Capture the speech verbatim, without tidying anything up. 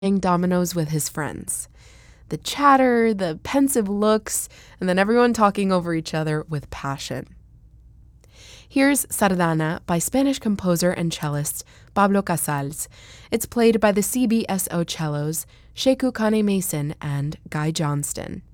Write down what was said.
dominoes with his friends. The chatter, the pensive looks, and then everyone talking over each other with passion. Here's Sardana by Spanish composer and cellist Pablo Casals. It's played by the C B S O cellos, Sheku Kane Mason and Guy Johnston.